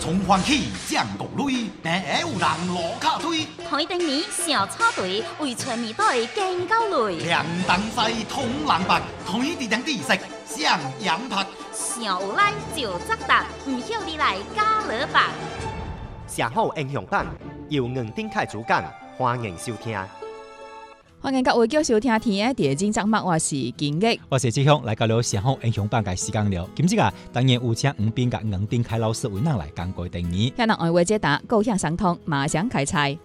從歡喜降國淚，哪有人落卡推？ 台頂面小草隊為全面隊更高淚， 兩燈西通藍白，台地頂地色上羊拍。 上有來就責答，唔曉你來加勒白。 上好英雄版由吳丁凱主講，歡迎收聽。 歡迎各位繼續收聽《天地經》節目，我是金玉， 我是志雄，來到了上好英雄版嘅時間了。今日啊，當然有請吳邊甲吳丁凱老師為咱來講過定義。 向人愛話解答，高向相通，馬上開菜。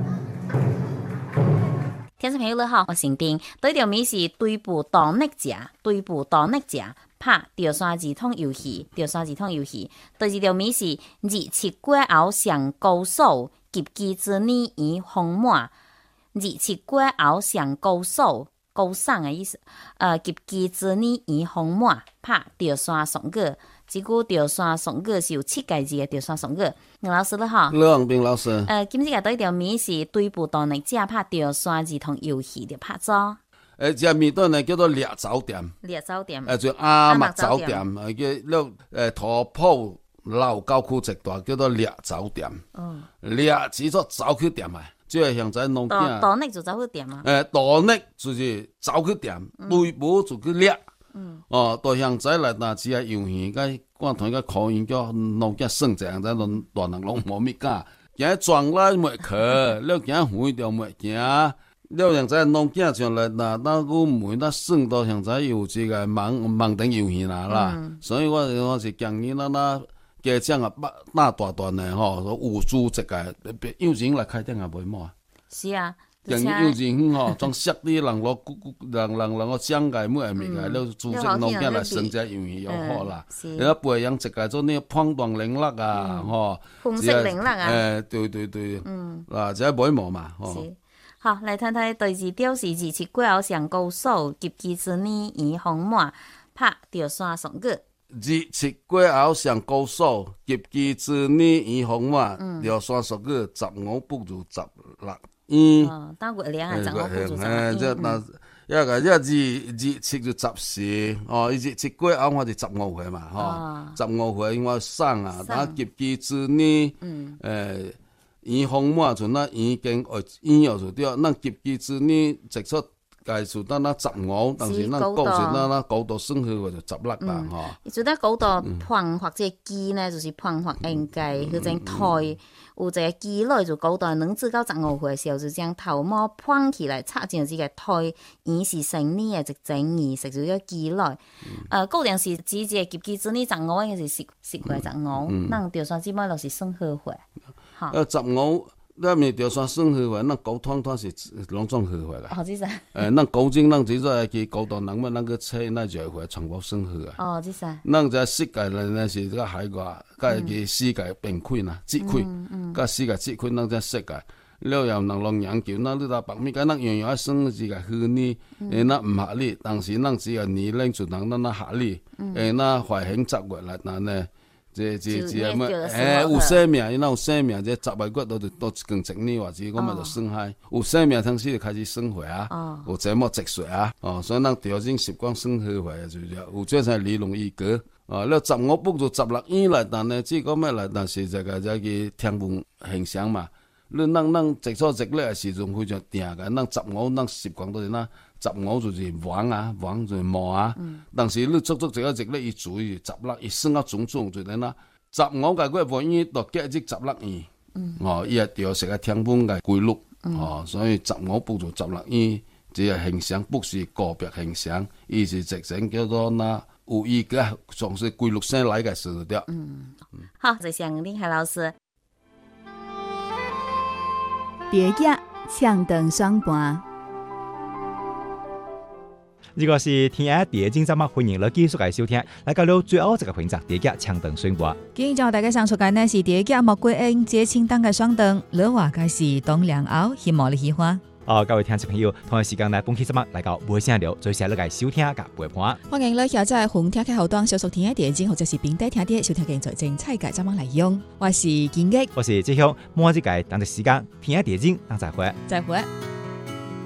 聽眾朋友你好，我姓丁，對條米是對簿當逆食，對簿當逆食，拍條山字通遊戲，條山字通遊戲。對住條米是二七過後上高數，及其之年已豐滿。二七過後上高數，高送嘅意思。及其之年已豐滿，拍條山雙語。這句條山雙語是有7個字嘅條山雙語。吳老師你好， 梁斌老師。 今日對條米是對簿當逆食，拍條山字通遊戲就拍咗。 隻麵檔呢叫做獵酒店， 獵酒店， 就阿麥酒店，叫土埔老舊區一帶叫做獵酒店。獵指咗走去店啊，即係現在農經。 當逆就走去店啊。 當逆就是走去店，對簿就去獵。到現在來嗱，只係遊戲個關同個口音叫農經省這樣，咱攏大人攏冇乜講。行裝來沒去，了行回條沒行。了現在農經上來嗱，那個每那省到現在有這個盲定遊戲啦，所以我是建議那家長啊，那大段的吼，有租這個幼稚園來開店也袂冇啊。是啊。 幼稚園吼，將識啲人攞獎個每下面個，了組織農經來升隻遊戲又好啦。你一培養一個做呢判斷能力啊，吼， 分析能力啊。 對，嗱，就係袂冇嘛，吼。 好，來睇睇對字表示二七過後上高數，及其之年已豐滿，拍條山雙語。 二七過後上高數，及其之年已豐滿，條山雙語15不如16。 當月亮係15不如16。 即嗱，一個二七就14，二七過後我就15歲嘛，嗬，15歲我生啊，但及其之年，已豐滿就那已經已有就對，那及其之年直出介數得那15，但是那高是那高度升去就16啦，嗬。 做得高度判或者機呢，就是判或應該佢種台有一個機類就高度能至到15歲嘅時候，就將頭毛判起來，插進這個台，已是成年嘅一整儀，食咗個機類。固定是指這及其之年15，應該是10歲15，那條算之尾就是升去歲。 15，那咪條算升去歲，那高團是攏總去歲啦。 哦，這是。 那高精那只係去高端人們那個車那就係全部升去啊。 哦，這是。 那只世界呢是個海外，個個世界變開啦，節開，個世界節開那只世界，了又能攞研究，那你話白米個那樣樣升是個去呢，那唔合理，但是那只係年齡就能那合理，那懷興10月來那呢。這係咩？有生命，因為有生命，這10個月都更整年或者我們就生開，有生命ทั้ง時就開始生活啊，有這麼積水啊，所以咱調整習慣生活回就有這係理論依據。了15不就16年來，但係這個咩來，但是這個天文現象嘛。你咱直出直咧時陣非常定嘅，咱15咱習慣都是那15就是黃啊，黃就是毛啊。但是你足直咧伊注意16，伊算啊種就係那15個月份伊到價值16年，伊係調成個天文嘅規律，所以15不就16年，這個現象不是個別現象，伊是直情叫做那有依據，從是規律性來嘅事的。 好，謝謝吳丁凱老師。 第一搶燈雙盤， 呢個是天下第一節目，歡迎你繼續嚟收聽。嚟到最後一個環節，第一搶燈雙盤。 今日將大家上出嘅呢是第一莫過應節慶檔嘅雙燈，你話嘅是東涼鷗，希望你喜歡。 各位聽眾朋友，同一時間嚟本期節目嚟到每聲聊，最時嚟嚟收聽及陪伴。 歡迎你下載紅聽嘅後端，小熟聽嘅電影或者是並帶聽啲收聽嘅最精彩嘅節目嚟用。我是建益， 我是志雄，每一個當嘅時間聽電影，當再會。 再會。